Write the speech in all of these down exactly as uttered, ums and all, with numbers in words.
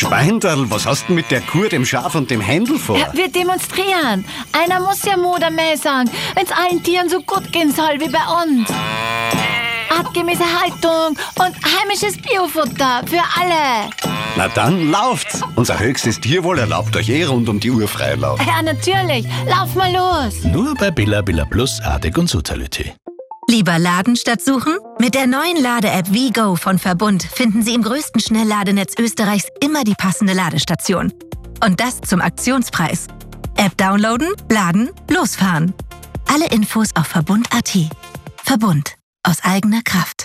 Schweinderl, was hast du denn mit der Kuh, dem Schaf und dem Händel vor? Ja, wir demonstrieren. Einer muss ja Mut am Mäh sagen, wenn's allen Tieren so gut gehen soll wie bei uns. Artgemäße Haltung und heimisches Biofutter für alle. Na dann, lauft's. Unser höchstes Tierwohl erlaubt euch eh rund um die Uhr Freilauf. Ja, natürlich. Lauf mal los. Nur bei Billa Billa Plus, Artig und Soziality. Lieber laden statt suchen? Mit der neuen Lade-App WeGo von Verbund finden Sie im größten Schnellladenetz Österreichs immer die passende Ladestation. Und das zum Aktionspreis. App downloaden, laden, losfahren. Alle Infos auf verbund punkt at. Verbund. Aus eigener Kraft.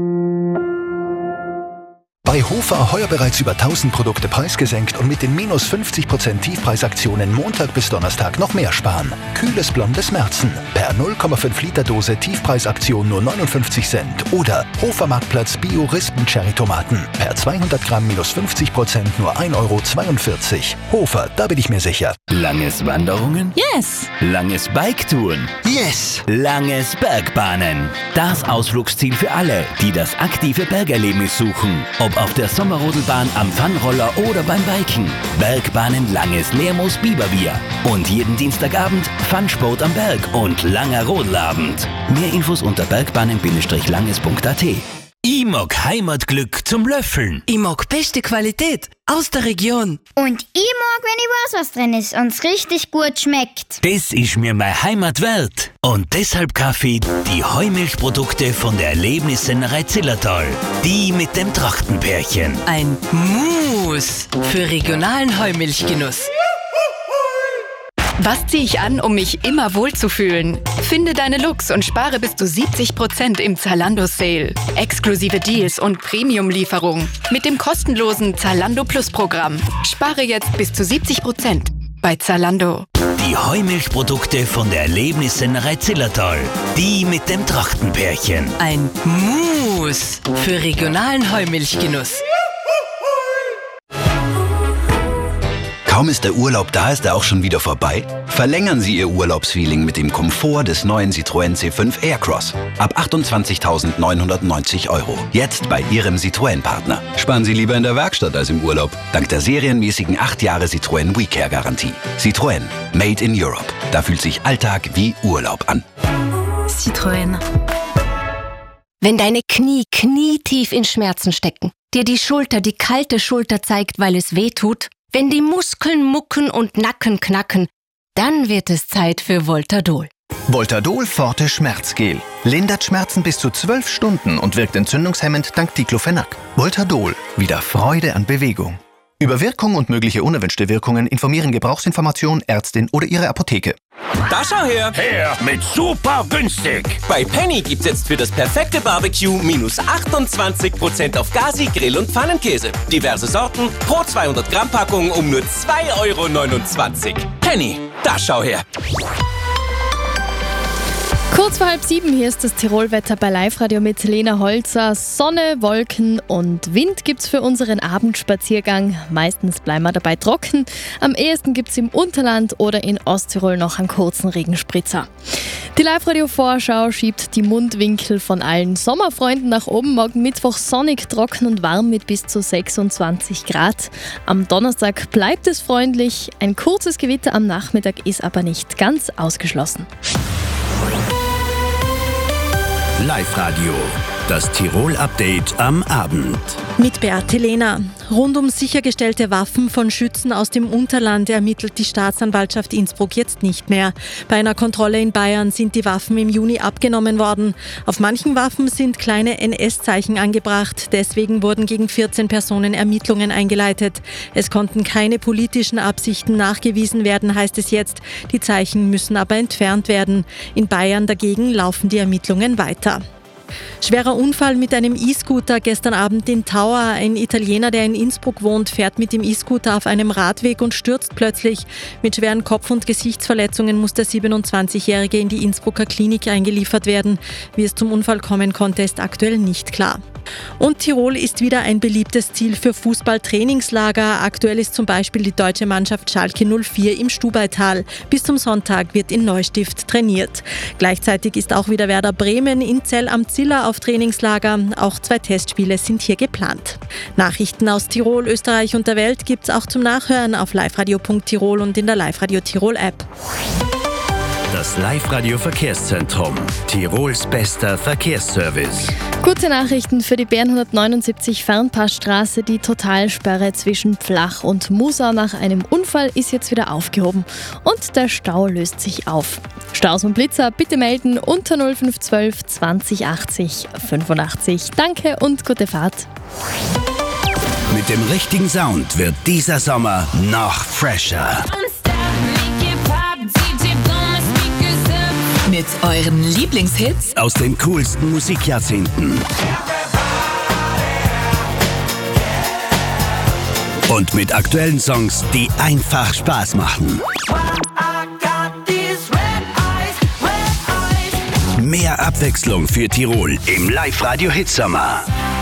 Bei Hofer heuer bereits über tausend Produkte preisgesenkt und mit den minus fünfzig Prozent Tiefpreisaktionen Montag bis Donnerstag noch mehr sparen. Kühles blondes Märzen. Per null Komma fünf Liter Dose Tiefpreisaktion nur neunundfünfzig Cent. Oder Hofer Marktplatz Bio Rispen Cherry Tomaten. Per zweihundert Gramm minus fünfzig Prozent nur ein Euro zweiundvierzig. Hofer, da bin ich mir sicher. Langes Wanderungen? Yes. Langes Biketouren? Yes! Langes Bergbahnen. Das Ausflugsziel für alle, die das aktive Bergerlebnis suchen. Ob auf der Sommerrodelbahn, am Funroller oder beim Biken. Bergbahnen Langes Lermoos Biberbier. Und jeden Dienstagabend Funsport am Berg und langer Rodelabend. Mehr Infos unter bergbahnen Bindestrich langes Punkt at. Ich mag Heimatglück zum Löffeln. Ich mag beste Qualität aus der Region. Und ich mag, wenn ich weiß, was drin ist und es richtig gut schmeckt. Das ist mir meine Heimat wert. Und deshalb kaufe ich die Heumilchprodukte von der Erlebnissennerei Zillertal. Die mit dem Trachtenpärchen. Ein Mus für regionalen Heumilchgenuss. Was ziehe ich an, um mich immer wohlzufühlen? Finde deine Looks und spare bis zu siebzig Prozent im Zalando Sale. Exklusive Deals und Premium-Lieferung mit dem kostenlosen Zalando Plus Programm. Spare jetzt bis zu siebzig Prozent bei Zalando. Die Heumilchprodukte von der Erlebnissennerei Zillertal. Die mit dem Trachtenpärchen. Ein Mus für regionalen Heumilchgenuss. Kaum ist der Urlaub da, ist er auch schon wieder vorbei? Verlängern Sie Ihr Urlaubsfeeling mit dem Komfort des neuen Citroën C fünf Aircross. Ab achtundzwanzigtausendneunhundertneunzig Euro. Jetzt bei Ihrem Citroën-Partner. Sparen Sie lieber in der Werkstatt als im Urlaub. Dank der serienmäßigen acht Jahre Citroën WeCare-Garantie. Citroën. Made in Europe. Da fühlt sich Alltag wie Urlaub an. Citroën. Wenn deine Knie knietief in Schmerzen stecken, dir die Schulter die kalte Schulter zeigt, weil es weh tut, wenn die Muskeln mucken und Nacken knacken, dann wird es Zeit für Voltadol. Voltadol Forte Schmerzgel. Lindert Schmerzen bis zu zwölf Stunden und wirkt entzündungshemmend dank Diclofenac. Voltadol. Wieder Freude an Bewegung. Über Wirkung und mögliche unerwünschte Wirkungen informieren Gebrauchsinformation, Ärztin oder Ihre Apotheke. Da schau her! Her mit super günstig! Bei Penny gibt's jetzt für das perfekte Barbecue minus achtundzwanzig Prozent auf Gasi, Grill- und Pfannenkäse. Diverse Sorten pro zweihundert Gramm Packung um nur zwei Euro neunundzwanzig. Penny, da schau her! Kurz vor halb sieben, hier ist das Tirolwetter bei Live-Radio mit Lena Holzer. Sonne, Wolken und Wind gibt's für unseren Abendspaziergang. Meistens bleiben wir dabei trocken. Am ehesten gibt's im Unterland oder in Osttirol noch einen kurzen Regenspritzer. Die Live-Radio-Vorschau schiebt die Mundwinkel von allen Sommerfreunden nach oben. Morgen Mittwoch sonnig, trocken und warm mit bis zu sechsundzwanzig Grad. Am Donnerstag bleibt es freundlich. Ein kurzes Gewitter am Nachmittag ist aber nicht ganz ausgeschlossen. Live-Radio, das Tirol-Update am Abend. Mit Beate Lehner. Rund um sichergestellte Waffen von Schützen aus dem Unterland ermittelt die Staatsanwaltschaft Innsbruck jetzt nicht mehr. Bei einer Kontrolle in Bayern sind die Waffen im Juni abgenommen worden. Auf manchen Waffen sind kleine N S-Zeichen angebracht. Deswegen wurden gegen vierzehn Personen Ermittlungen eingeleitet. Es konnten keine politischen Absichten nachgewiesen werden, heißt es jetzt. Die Zeichen müssen aber entfernt werden. In Bayern dagegen laufen die Ermittlungen weiter. Schwerer Unfall mit einem E-Scooter gestern Abend in Tauer. Ein Italiener, der in Innsbruck wohnt, fährt mit dem E-Scooter auf einem Radweg und stürzt plötzlich. Mit schweren Kopf- und Gesichtsverletzungen muss der siebenundzwanzigjährige in die Innsbrucker Klinik eingeliefert werden. Wie es zum Unfall kommen konnte, ist aktuell nicht klar. Und Tirol ist wieder ein beliebtes Ziel für Fußballtrainingslager. Aktuell ist zum Beispiel die deutsche Mannschaft Schalke null vier im Stubaital. Bis zum Sonntag wird in Neustift trainiert. Gleichzeitig ist auch wieder Werder Bremen in Zell am Zillertal Mozilla auf Trainingslager. Auch zwei Testspiele sind hier geplant. Nachrichten aus Tirol, Österreich und der Welt gibt's auch zum Nachhören auf liveradio punkt tirol und in der Live-Radio Tirol App. Das Live-Radio Verkehrszentrum. Tirols bester Verkehrsservice. Gute Nachrichten für die B N hundertneunundsiebzig Fernpassstraße. Die Totalsperre zwischen Pflach und Musau nach einem Unfall ist jetzt wieder aufgehoben und der Stau löst sich auf. Staus und Blitzer bitte melden unter null fünf eins zwei zwanzig achtzig fünfundachtzig. Danke und gute Fahrt. Mit dem richtigen Sound wird dieser Sommer noch fresher. Mit euren Lieblingshits aus den coolsten Musikjahrzehnten. Und mit aktuellen Songs, die einfach Spaß machen. Mehr Abwechslung für Tirol im Live-Radio Hitsommer.